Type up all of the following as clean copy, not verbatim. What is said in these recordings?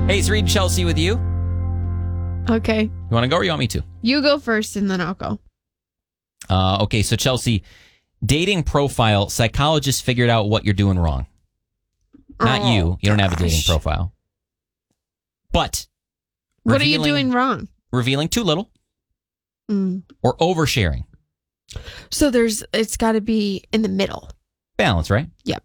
Hey, it's Reed and Chelsea with you. Okay. You want to go or you want me to? You go first and then I'll go. Okay, so Chelsea, dating profile, psychologists figured out what you're doing wrong. Not you. You don't have a dating profile. But what are you doing wrong? Revealing too little or oversharing. So it's got to be in the middle. Balance, right? Yep.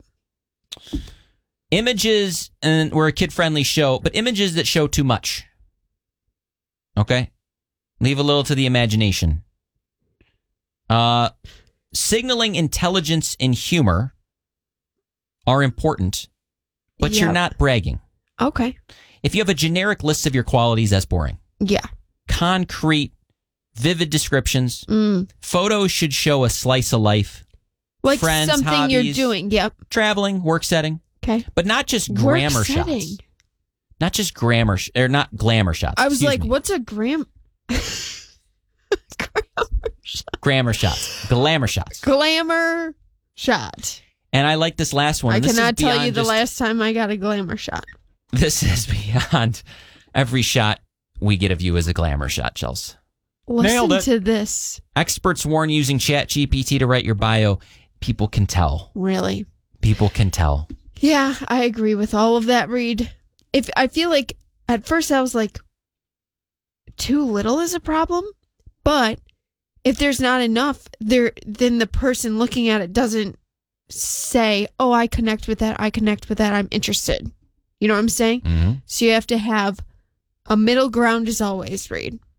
Images, and we're a kid-friendly show, but images that show too much. Okay? Leave a little to the imagination. Signaling intelligence and humor are important, but you're not bragging. Okay. If you have a generic list of your qualities, that's boring. Yeah. Concrete, vivid descriptions. Photos should show a slice of life. Like friends, something hobbies, you're doing. Yep. Traveling, work setting. Okay. But not just grammar shots. Not just grammar, or not glamour shots. I was like, what's a grammar shots. Glamour shots. Glamour shot. And I like this last one. I cannot tell you the last time I got a glamour shot. This is beyond every shot we get of you as a glamour shot, Chels. Listen to this. Experts warn using ChatGPT to write your bio. People can tell. Really? People can tell. Yeah, I agree with all of that, Reed. I feel like at first I was like, too little is a problem, but if there's not enough, then the person looking at it doesn't say, "Oh, I connect with that. I'm interested." You know what I'm saying? Mm-hmm. So you have to have a middle ground as always, Reed.